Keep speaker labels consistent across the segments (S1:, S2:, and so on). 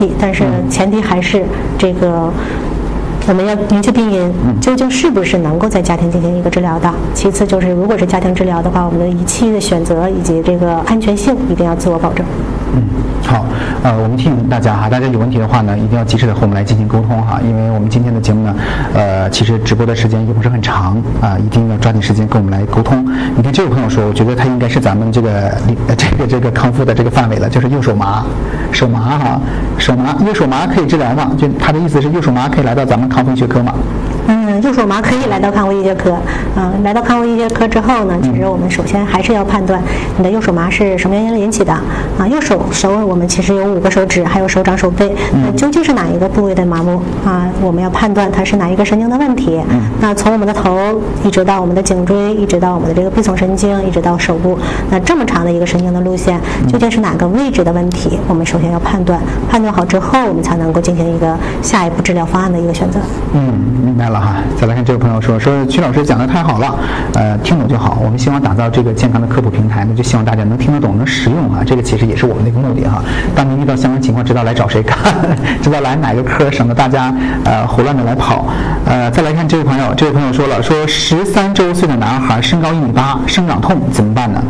S1: 但是前提还是这个我们要明确病因，究竟是不是能够在家庭进行一个治疗的。其次就是如果是家庭治疗的话，我们的仪器的选择以及这个安全性一定要自我保证。
S2: 好，我们提醒大家哈，大家有问题的话呢，一定要及时的和我们来进行沟通哈，因为我们今天的节目呢，其实直播的时间也不是很长啊，一定要抓紧时间跟我们来沟通。你看这位朋友说，我觉得他应该是咱们这个康复的这个范围了，就是右手麻，手麻哈，右手麻可以治疗吗？就他的意思是右手麻可以来到咱们康复医学科吗？
S1: 右手麻可以来到康复医学科，来到康复医学科之后呢，其实我们首先还是要判断你的右手麻是什么原因引起的啊。右手我们其实有5个手指，还有手掌、手背，那究竟是哪一个部位的麻木啊？我们要判断它是哪一个神经的问题。那从我们的头一直到我们的颈椎，一直到我们的这个臂丛神经，一直到手部，那这么长的一个神经的路线，究竟是哪个位置的问题？我们首先要判断好之后，我们才能够进行一个下一步治疗方案的一个选择。
S2: 明白了哈。再来看这位朋友说曲老师讲得太好了，听懂就好。我们希望打造这个健康的科普平台呢，就希望大家能听得懂，能实用啊。这个其实也是我们的一个目的哈。当您遇到相关情况，知道来找谁看，知道来哪个科，省得大家胡乱的来跑。再来看这位朋友说了，13周岁的男孩，身高1.8米，生长痛怎么办呢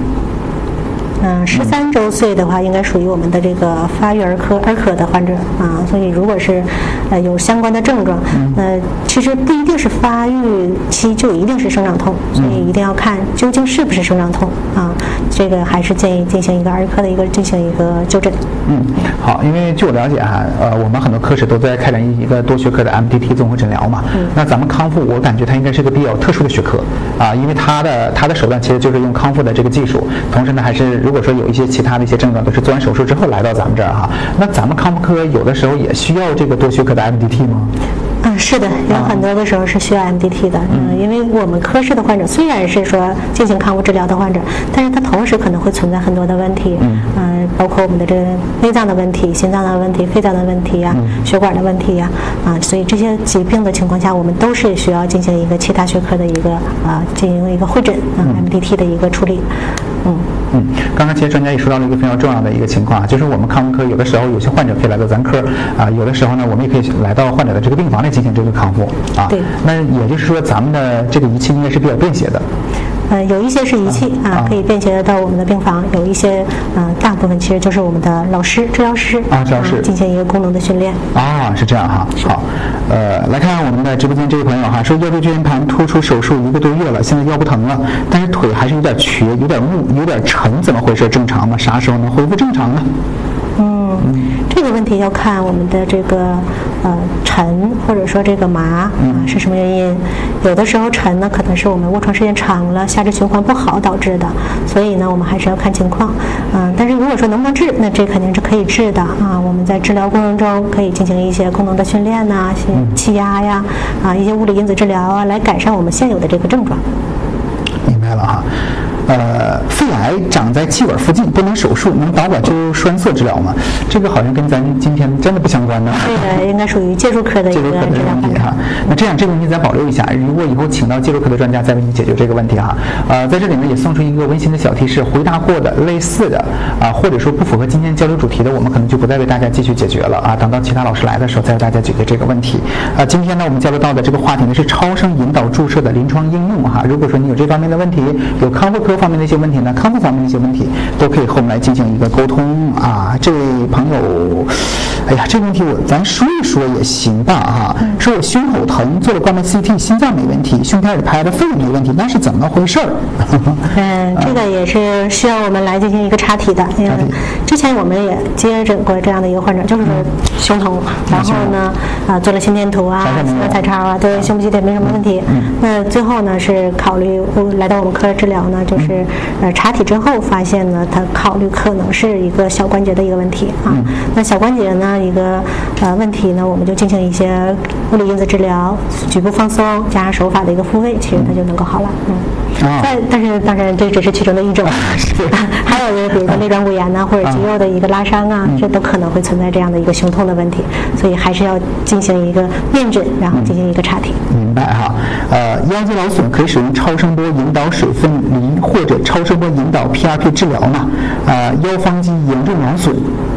S2: ？13
S1: 周岁的话，应该属于我们的这个发育儿科的患者啊，所以如果是有相关的症状，其实不一定是发育期就一定是生长痛，所以一定要看究竟是不是生长痛啊。这个还是建议进行一个儿科的进行一个纠正。
S2: 好，因为据我了解哈，我们很多科室都在开展一个多学科的 MDT 综合诊疗嘛。那咱们康复，我感觉它应该是个比较特殊的学科啊，因为它的手段其实就是用康复的这个技术，同时呢还是如果说有一些其他的一些症状都是做完手术之后来到咱们这儿哈，那咱们康复科有的时候也需要这个多学科的 MDT 吗？
S1: 是的，有很多的时候是需要 MDT 的。因为我们科室的患者虽然是说进行康复治疗的患者，但是他同时可能会存在很多的问题，包括我们的这个内脏的问题、心脏的问题、肺脏的问题呀、血管的问题呀，所以这些疾病的情况下，我们都是需要进行一个其他学科的一个进行一个会诊MDT 的一个处理。
S2: 刚刚其实专家也说到了一个非常重要的一个情况，就是我们康复科有的时候有些患者可以来到咱科有的时候呢我们也可以来到患者的这个病房来进行这个康复
S1: 对，
S2: 那也就是说咱们的这个仪器应该是比较便携的。
S1: 有一些是仪器可以便携到我们的病房，有一些大部分其实就是我们的治疗师进行一个功能的训练
S2: 是这样哈。好，来看看我们的直播间这位朋友哈，说腰椎椎间盘突出手术1个多月了，现在腰不疼了，但是腿还是有点瘸，有点木，有点沉，怎么回事？正常吗？啥时候能恢复正常呢？
S1: 这个问题要看我们的这个沉或者说这个麻是什么原因。有的时候沉呢可能是我们卧床时间长了，下肢循环不好导致的，所以呢我们还是要看情况。但是如果说能不能治，那这肯定是可以治的我们在治疗过程中可以进行一些功能的训练一些气压呀一些物理因子治疗来改善我们现有的这个症状。
S2: 明白了哈。肺癌长在气管附近，不能手术，能导管就栓塞治疗吗？这个好像跟咱今天真的不相关呢。
S1: 这个应该属于介入科的一个治疗问题
S2: 哈。那这样这个问题咱保留一下，如果以后请到介入科的专家再为你解决这个问题哈。在这里呢也送出一个温馨的小提示，回答过的类似的或者说不符合今天交流主题的，我们可能就不再为大家继续解决了等到其他老师来的时候再为大家解决这个问题。今天呢我们交流到的这个话题呢是超声引导注射的临床应用哈。如果说你有这方面的问题，有康复科方面的一些问题呢，康复方面的一些问题都可以和我们来进行一个沟通这位朋友，这个问题咱说一说也行吧说我胸口疼，做了冠脉 CT， 心脏没问题，胸片里拍的肺没问题，那是怎么回事
S1: 这个也是需要我们来进行一个查体的。因为之前我们也接诊过这样的一个患者，就是说胸疼，然后呢做了心电图心脏彩超对胸部肌电没什么问题。那最后呢是考虑来到我们科治疗呢，就是查体之后发现呢，他考虑可能是一个小关节的一个问题那小关节呢一个问题呢，我们就进行一些物理因子治疗，局部放松加上手法的一个复位，其实它就能够好了。但是当然这只是其中的一种还有比如说内转骨炎或者肌肉的一个拉伤这都可能会存在这样的一个胸痛的问题，所以还是要进行一个面诊，然后进行一个查体。
S2: 明白哈。腰肌劳损可以使用超声波引导水分离或者超声波引导 PRP 治疗吗？腰方肌严重劳损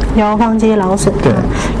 S1: 腰方肌劳损。
S2: 对。